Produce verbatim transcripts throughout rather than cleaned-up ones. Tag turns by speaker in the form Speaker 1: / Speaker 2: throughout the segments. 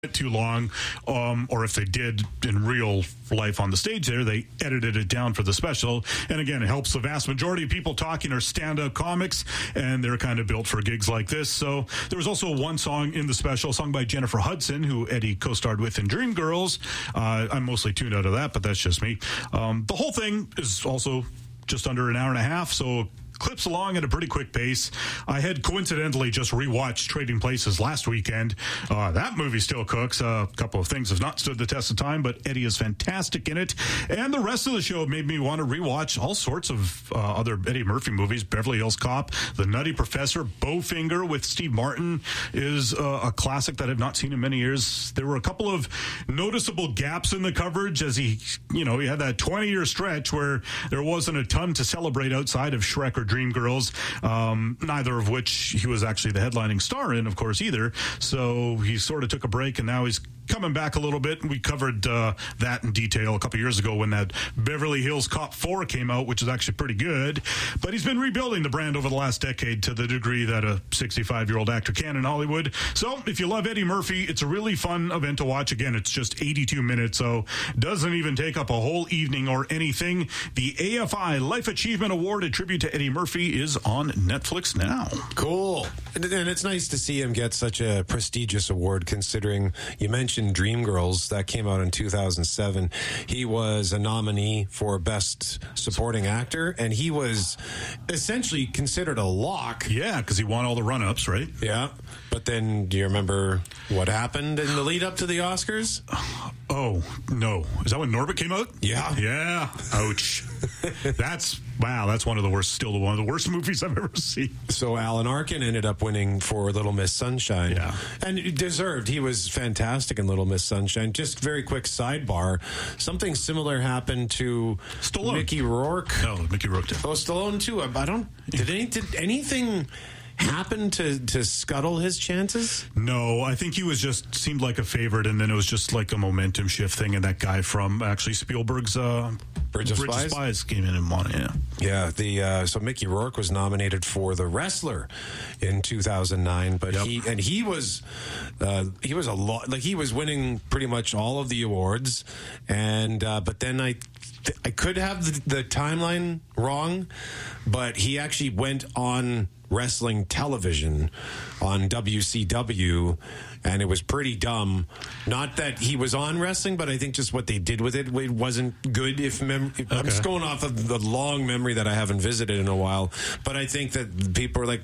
Speaker 1: too long, um, or if they did in real life on the stage there, they edited it down for the special. And again, it helps the vast majority of people talking are stand-up comics, and they're kind of built for gigs like this. So there was also one song in the special, sung by Jennifer Hudson, who Eddie co-starred with in Dreamgirls. Uh, I'm mostly tuned out of that, but that's just me. Um, the whole thing is also just under an hour and a half, so clips along at a pretty quick pace. I had coincidentally just rewatched Trading Places last weekend. Uh, that movie still cooks. Uh, a couple of things have not stood the test of time, but Eddie is fantastic in it. And the rest of the show made me want to rewatch all sorts of uh, other Eddie Murphy movies. Beverly Hills Cop, The Nutty Professor, Bowfinger with Steve Martin is uh, a classic that I've not seen in many years. There were a couple of noticeable gaps in the coverage as he, you know, he had that twenty-year stretch where there wasn't a ton to celebrate outside of Shrek or Dreamgirls, um, neither of which he was actually the headlining star in, of course, either. So he sort of took a break, and now he's coming back a little bit. We covered uh, that in detail a couple years ago when that Beverly Hills Cop four came out, which is actually pretty good. But he's been rebuilding the brand over the last decade to the degree that a sixty-five-year-old actor can in Hollywood. So if you love Eddie Murphy, it's a really fun event to watch. Again, it's just eighty-two minutes, so doesn't even take up a whole evening or anything. The A F I Life Achievement Award, a tribute to Eddie Murphy, is on Netflix now.
Speaker 2: Cool. And it's nice to see him get such a prestigious award, considering you mentioned Dreamgirls. That came out in two thousand seven. He was a nominee for Best Supporting Actor, and he was essentially considered a lock.
Speaker 1: Yeah, because he won all the run-ups, right?
Speaker 2: Yeah. But then, do you remember what happened in the lead up to the Oscars?
Speaker 1: Oh, no. Is that when Norbit came out?
Speaker 2: Yeah.
Speaker 1: Yeah. Ouch. That's, wow, that's one of the worst, still one of the worst movies I've ever seen.
Speaker 2: So Alan Arkin ended up winning for Little Miss Sunshine.
Speaker 1: Yeah.
Speaker 2: And he deserved. He was fantastic in Little Miss Sunshine. Just very quick sidebar. Something similar happened to
Speaker 1: Stallone.
Speaker 2: Mickey Rourke.
Speaker 1: No, Mickey Rourke did.
Speaker 2: Oh, Stallone too. I don't, did, any, did anything happen to, to scuttle his chances?
Speaker 1: No, I think he was just seemed like a favorite, and then it was just like a momentum shift thing, and that guy from actually Spielberg's uh,
Speaker 2: Bridge of
Speaker 1: Bridge
Speaker 2: Spies?
Speaker 1: of Spies came in and won it. Yeah,
Speaker 2: yeah. The uh, so Mickey Rourke was nominated for The Wrestler in two thousand nine, but
Speaker 1: Yep.
Speaker 2: he and he was uh, he was a lot like he was winning pretty much all of the awards, and uh, but then I. I could have the, the timeline wrong, but he actually went on wrestling television on W C W, and it was pretty dumb. Not that he was on wrestling, but I think just what they did with it, it wasn't good. If, mem- if okay. I'm just going off of the long memory that I haven't visited in a while, but I think that people are like,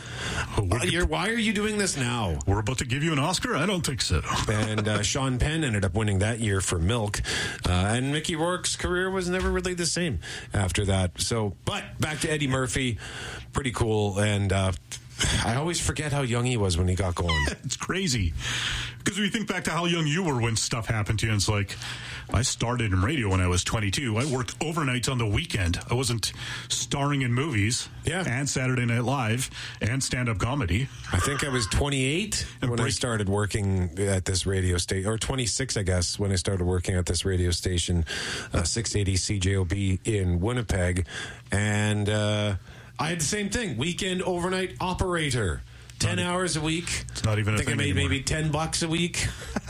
Speaker 2: Uh, you're, why are you doing this now?
Speaker 1: We're about to give you an Oscar? I don't think so.
Speaker 2: And uh, Sean Penn ended up winning that year for Milk. Uh, and Mickey Rourke's career was never really the same after that. So, but back to Eddie Murphy. Pretty cool. And uh, I always forget how young he was when he got going.
Speaker 1: It's crazy. Because when you think back to how young you were when stuff happened to you, it's like, I started in radio when I was twenty-two. I worked overnights on the weekend. I wasn't starring in movies
Speaker 2: yeah.
Speaker 1: and Saturday Night Live and stand-up comedy.
Speaker 2: I think I was twenty-eight and when break- I started working at this radio station, or twenty-six, I guess, when I started working at this radio station, uh, six eighty C J O B in Winnipeg. And uh, I had the same thing, weekend overnight operator. Ten not hours a week.
Speaker 1: It's not even
Speaker 2: I
Speaker 1: a
Speaker 2: think
Speaker 1: thing
Speaker 2: I made
Speaker 1: anymore.
Speaker 2: maybe ten bucks a week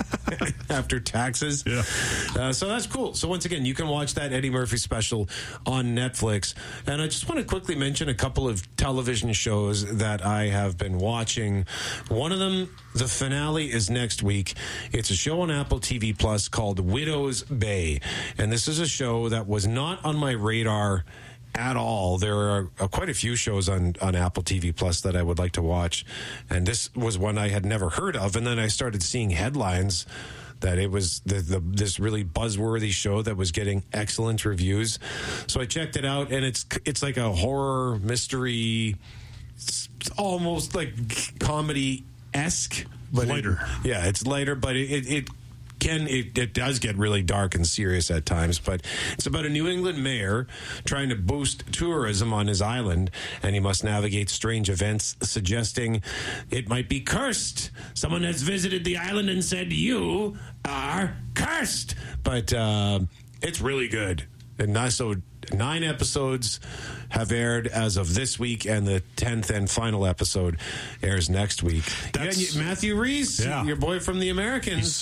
Speaker 2: after taxes.
Speaker 1: Yeah.
Speaker 2: Uh, so that's cool. So once again, you can watch that Eddie Murphy special on Netflix. And I just want to quickly mention a couple of television shows that I have been watching. One of them, the finale is next week. It's a show on Apple T V Plus called Widow's Bay. And this is a show that was not on my radar at all. There are uh, quite a few shows on, on Apple T V Plus that I would like to watch. And this was one I had never heard of. And then I started seeing headlines that it was the, the this really buzzworthy show that was getting excellent reviews. So I checked it out, and it's it's like a horror mystery, it's almost like comedy-esque. But
Speaker 1: lighter.
Speaker 2: It, yeah, it's lighter, but it, it, it Can it, it does get really dark and serious at times, but it's about a New England mayor trying to boost tourism on his island, and he must navigate strange events suggesting it might be cursed. Someone has visited the island and said, you are cursed. But uh, it's really good. And nine, so nine episodes have aired as of this week, and the tenth and final episode airs next week. That's, yeah, Matthew Rhys, yeah. your boy from The Americans.